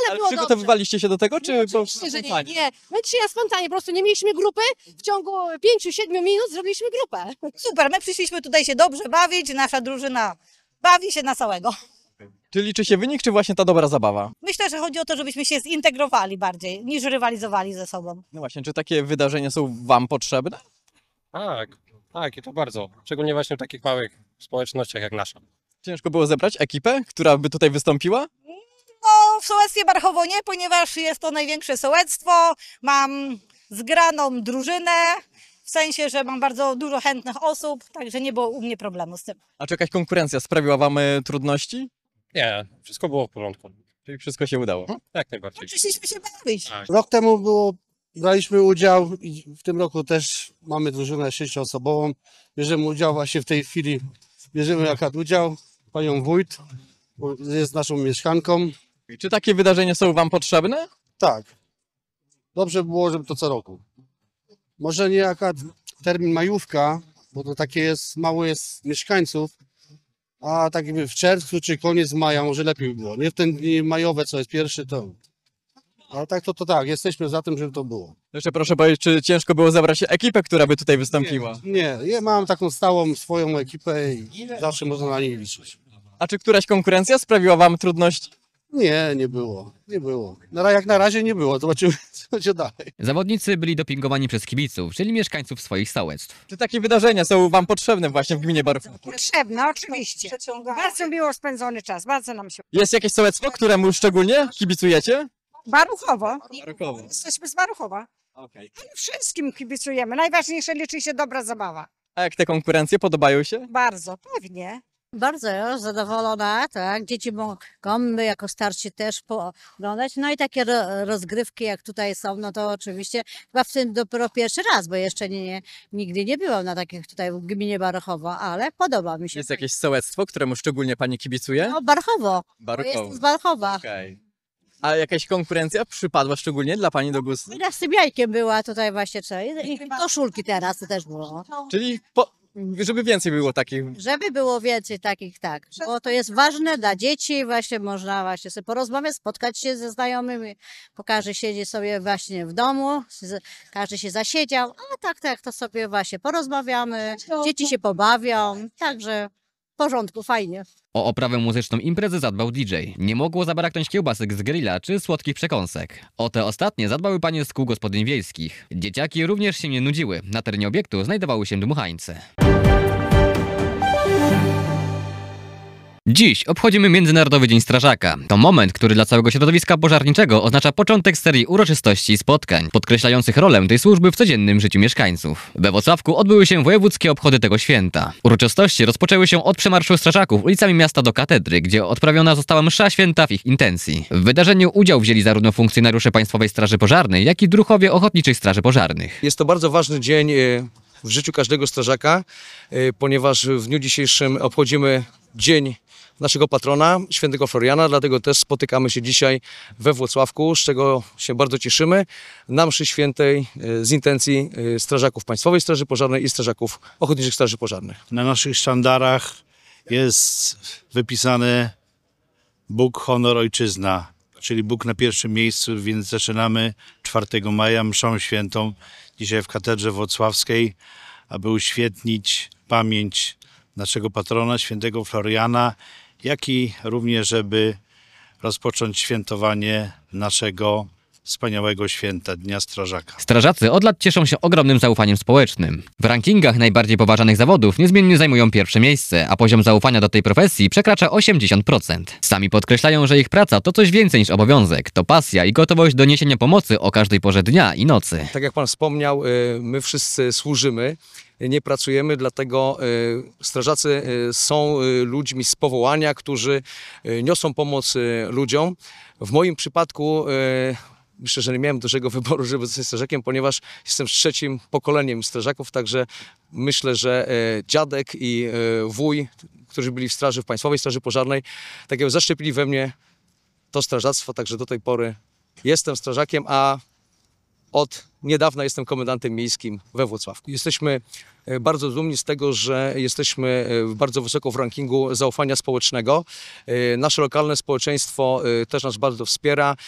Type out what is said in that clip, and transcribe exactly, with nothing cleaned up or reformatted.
Ale było przygotowywaliście się do tego, czy po Oczywiście, że nie, spontanie? nie. My dzisiaj spontanie, po prostu nie mieliśmy grupy, w ciągu pięciu siedmiu minut zrobiliśmy grupę. Super, my przyszliśmy tutaj się dobrze bawić, nasza drużyna bawi się na całego. Czy liczy się wynik, czy właśnie ta dobra zabawa? Myślę, że chodzi o to, żebyśmy się zintegrowali bardziej, niż rywalizowali ze sobą. No właśnie, czy takie wydarzenia są wam potrzebne? Tak, tak i to bardzo. Szczególnie właśnie w takich małych społecznościach jak nasza. Ciężko było zebrać ekipę, która by tutaj wystąpiła? No, w sołectwie Barchowo nie, ponieważ jest to największe sołectwo. Mam zgraną drużynę, w sensie, że mam bardzo dużo chętnych osób, także nie było u mnie problemu z tym. A czy jakaś konkurencja sprawiła wam e, trudności? Nie, wszystko było w porządku. Czyli wszystko się udało? Jak najbardziej. Przyszliśmy się bawić. Tak. Rok temu było, braliśmy udział i w tym roku też mamy drużynę sześcioosobową. Bierzemy udział właśnie w tej chwili, bierzemy akurat udział, panią wójt, bo jest naszą mieszkanką. Czy takie wydarzenia są wam potrzebne? Tak, dobrze by było, żeby to co roku. Może nie akurat termin majówka, bo to takie jest, mało jest mieszkańców, a tak jakby w czerwcu czy koniec maja może lepiej by było. Nie w ten dni majowe, co jest pierwszy, to... Ale tak to, to tak, jesteśmy za tym, żeby to było. Jeszcze proszę powiedzieć, czy ciężko było zebrać ekipę, która by tutaj wystąpiła? Nie, ja mam taką stałą swoją ekipę i zawsze można na niej liczyć. A czy któraś konkurencja sprawiła wam trudności? Nie, nie było, nie było. Na, ra- jak na razie nie było, zobaczymy co będzie dalej. Zawodnicy byli dopingowani przez kibiców, czyli mieszkańców swoich sołectw. Czy takie wydarzenia są wam potrzebne właśnie w gminie Barchowo? Potrzebne, oczywiście. Bardzo miło spędzony czas, bardzo nam się. Jest jakieś sołectwo, któremu szczególnie kibicujecie? Baruchowo. Barchowo. Jesteśmy z Baruchowa. Okay. Ale wszystkim kibicujemy. Najważniejsze liczy się dobra zabawa. A jak te konkurencje podobają się? Bardzo, pewnie. Bardzo zadowolona, tak. Dzieci mogą, my jako starsi też pooglądać. No i takie ro, rozgrywki jak tutaj są, no to oczywiście chyba w tym dopiero pierwszy raz, bo jeszcze nie, nie, nigdy nie byłam na takich tutaj w gminie Barchowo, ale podoba mi się. Jest jakieś sołectwo, któremu szczególnie pani kibicuje? No Barchowo, bo Barchowo. jestem z Barchowa. Okej. A jakaś konkurencja przypadła szczególnie dla pani do gustu? I z tym jajkiem była tutaj właśnie, co, i, i koszulki teraz to też było. Czyli po, żeby więcej było takich. Żeby było więcej takich, tak, bo to jest ważne dla dzieci, właśnie można właśnie sobie porozmawiać, spotkać się ze znajomymi, bo każdy siedzi sobie właśnie w domu, z, każdy się zasiedział, a tak, tak, to sobie właśnie porozmawiamy, dzieci się pobawią, także w porządku, fajnie. O oprawę muzyczną imprezy zadbał D J. Nie mogło zabraknąć kiełbasek z grilla czy słodkich przekąsek. O te ostatnie zadbały panie z kół gospodyń wiejskich. Dzieciaki również się nie nudziły. Na terenie obiektu znajdowały się dmuchańce. Dziś obchodzimy Międzynarodowy Dzień Strażaka. To moment, który dla całego środowiska pożarniczego oznacza początek serii uroczystości i spotkań, podkreślających rolę tej służby w codziennym życiu mieszkańców. We Włocławku odbyły się wojewódzkie obchody tego święta. Uroczystości rozpoczęły się od przemarszu strażaków ulicami miasta do katedry, gdzie odprawiona została msza święta w ich intencji. W wydarzeniu udział wzięli zarówno funkcjonariusze Państwowej Straży Pożarnej, jak i druhowie Ochotniczych Straży Pożarnych. Jest to bardzo ważny dzień w życiu każdego strażaka, ponieważ w dniu dzisiejszym obchodzimy dzień naszego patrona, świętego Floriana, dlatego też spotykamy się dzisiaj we Włocławku, z czego się bardzo cieszymy, na mszy świętej z intencji strażaków Państwowej Straży Pożarnej i strażaków Ochotniczych Straży Pożarnych. Na naszych sztandarach jest wypisane Bóg, honor, ojczyzna, czyli Bóg na pierwszym miejscu, więc zaczynamy czwartego maja mszą świętą dzisiaj w katedrze włocławskiej, aby uświetnić pamięć naszego patrona, świętego Floriana, jak i również, żeby rozpocząć świętowanie naszego wspaniałego święta, Dnia Strażaka. Strażacy od lat cieszą się ogromnym zaufaniem społecznym. W rankingach najbardziej poważanych zawodów niezmiennie zajmują pierwsze miejsce, a poziom zaufania do tej profesji przekracza osiemdziesiąt procent. Sami podkreślają, że ich praca to coś więcej niż obowiązek, to pasja i gotowość do niesienia pomocy o każdej porze dnia i nocy. Tak jak pan wspomniał, my wszyscy służymy, nie pracujemy, dlatego strażacy są ludźmi z powołania, którzy niosą pomoc ludziom. W moim przypadku myślę, że nie miałem dużego wyboru, żeby zostać strażakiem, ponieważ jestem trzecim pokoleniem strażaków, także myślę, że dziadek i wuj, którzy byli w straży, w Państwowej Straży Pożarnej, tak jakby zaszczepili we mnie to strażactwo, także do tej pory jestem strażakiem, a od niedawna jestem komendantem miejskim we Włocławku. Jesteśmy bardzo dumni z tego, że jesteśmy bardzo wysoko w rankingu zaufania społecznego. Nasze lokalne społeczeństwo też nas bardzo wspiera.